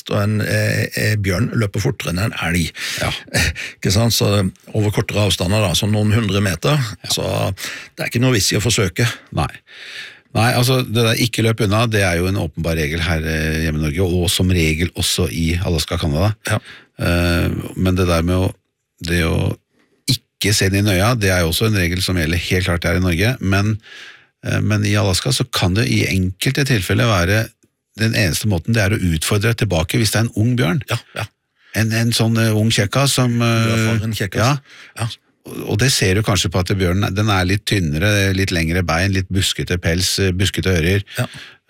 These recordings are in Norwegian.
helst, og en bjørn løper fortere enn en elg. Ja. Ikke sant? Så over kortere avstander, da, så noen 100 meter, så det ikke noe vits i å forsøke. Nei, altså det der ikke løp unna, det jo en åpenbar regel her hjemme i Norge, og som regel også i Alaska og Canada. Ja. Men det der med det å ikke se inn i øya, det jo også en regel som gjelder helt klart her i Norge, men i Alaska så kan det i enkelte tilfeller være den eneste måten det å utfordre tilbake hvis det en ung bjørn. Ja. En sånn ung kjekkas som... en kjekkas. Ja. Og det ser du kanskje på at bjørnen, den litt tynnere, litt lengre bein, litt buskete pels, buskete ører. Ja.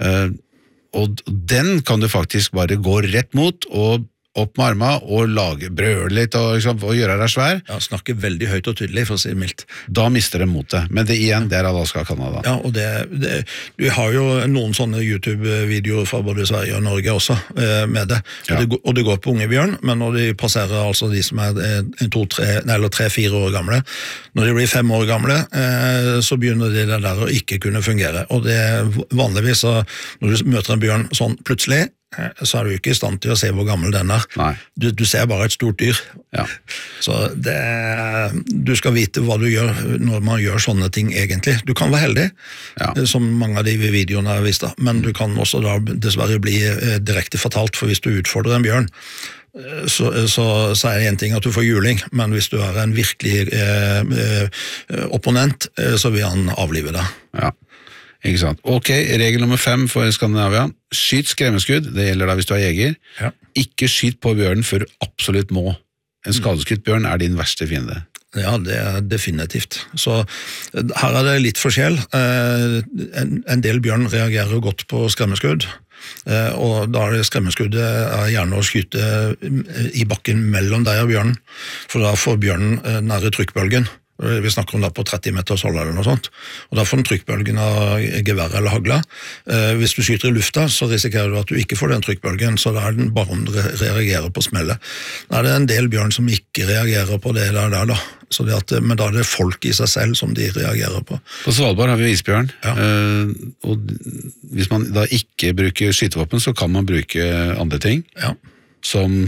Og den kan du faktisk bare gå rett mot, og opp med armene, og brøle litt, og gjøre deg svær. Ja, snakke veldig høyt og tydelig, for å si det mildt. Da mister de motet. Men det igjen, det Alaska og Canada. Ja, og du har jo noen sånne YouTube-videoer fra både Sverige og Norge også med det. Ja. Og det går på unge bjørn, men når de passerer altså de som 3-4 år gamle, når de blir 5 år gamle, så begynner de der å ikke kunne fungere. Og det vanligvis, når du møter en bjørn sånn plutselig, så du ikke i stand til å se hvor gammel den Du ser bare et stort dyr. Ja. Så du skal vite hva du gjør når man gjør sånne ting egentlig. Du kan være heldig, som mange av de videoene har vist, men du kan også da dessverre bli direkte fatalt, for hvis du utfordrer en bjørn, så det en ting at du får juling, men hvis du en virkelig opponent, så vil han avlive deg. Ja. Ikke sant. Ok, regel nummer 5 for Skandinavia. Skyt skremmeskudd, det gjelder da hvis du jeger. Ja. Ikke skyt på bjørnen før du absolutt må. En skadeskutt bjørn din verste fiende. Ja, det definitivt. Så her det litt forskjell. En del bjørn reagerer godt på skremmeskudd, og da skremmeskuddet gjerne å skyte i bakken mellom deg og bjørnen, for da får bjørnen nære trykkbølgen. Vi snakker om da på 30 meters hold eller noe sånt, og da får den trykkbølgen av gevær eller hagla. Hvis du skyter i lufta, så risikerer du at du ikke får den trykkbølgen, så da den bare om du reagerer på smellet. Da det en del bjørn som ikke reagerer på det der da. Så men da det folk i seg selv som de reagerer på. På Svalbard har vi isbjørn, og hvis man da ikke bruker skytevåpen, så kan man bruke andre ting, som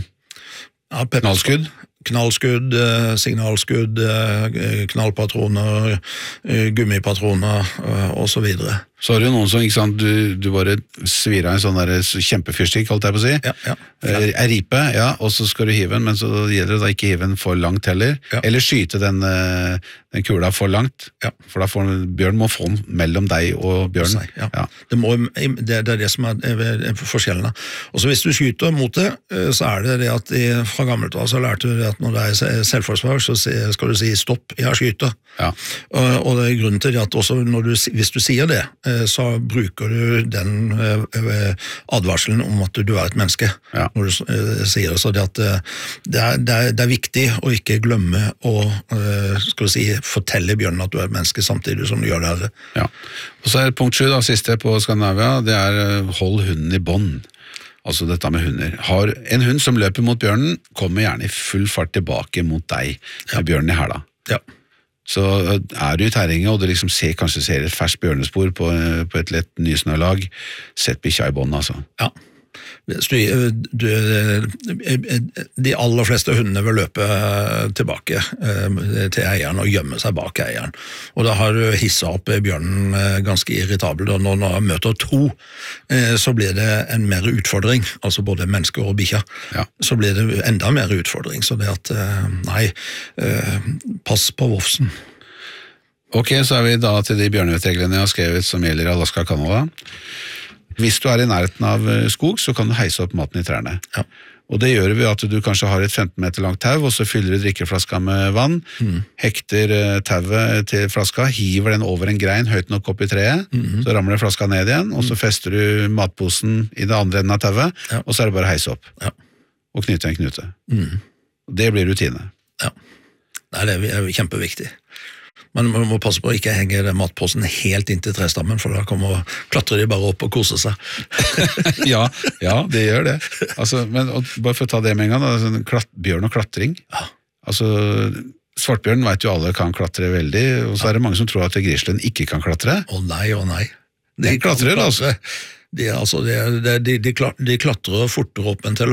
knallskudd, signalskudd, knallpatroner, gummipatroner og så videre. Så har du noen som, ikke sant, du bare svir av en sånn der kjempefyrstikk, holdt jeg på å si. Ja. Ripe, og så skal du hive den, men så gjelder det da ikke hive den for langt heller. Ja. Eller skyte den kula for langt, for da bjørn må få den mellom deg og bjørnen. Ja. Det som forskjellene. Og så hvis du skyter mot det, så det at fra gammelt av så lærte du det at når det selvforsvar, så skal du si stopp, jeg skyter. Ja. Og det grunnen til at også hvis du sier det, så bruker du den advarselen om at du et menneske når du sier det, så det viktig å ikke glemme å skal vi si, fortelle bjørnen at du et menneske samtidig som du gjør det. Ja. Og så punkt 7 da, siste på Skandinavia, det hold hunden i bånd. Altså dette med hunder. Har en hund som løper mot bjørnen, kommer gjerne i full fart tilbake mot deg med bjørnen i hæla. Ja. Så du i terrenget, og du liksom kanskje ser et ferskt bjørnespor på et lett nysnølag, sett bikkja i bånd, altså. Ja. De aller fleste hundene vil løpe tilbake til eieren og gjemme seg bak eieren. Og da har du hisset opp bjørnen ganske irritabel, og når han møter 2, så blir det en mer utfordring, altså både mennesker og bikkja. Ja. Så blir det enda mer utfordring, så det at, pass på vofsen. Ok, så vi da til de bjørnevettreglene jeg har skrevet som gjelder Alaska og Canada. Hvis du i nærheten av skog, så kan du heise opp maten i trærne. Ja. Og det gjør vi at du kanskje har et 15 meter langt tau, og så fyller du drikkeflaska med vann, hekter tauet til flaska, hiver den over en grein høyt nok opp i treet, så ramler flaska ned igjen, og så fester du matposen i det andre enden av tauet, og så det bare å heise opp. Ja. Og knyte en knute. Det blir rutine. Ja. Nei, det kjempeviktig. Men man må passe på å ikke henge matposen helt inn til trestammen, for da klatrer de bare opp og koser seg. ja, det gjør det. Altså, men bare for å ta det med en gang, bjørn og klatring. Ja. Altså, svartbjørn vet jo alle kan klatre veldig, og så det mange som tror at grizzlyen ikke kan klatre. Å nei. De klatrer, altså. De klatrer fortere opp enn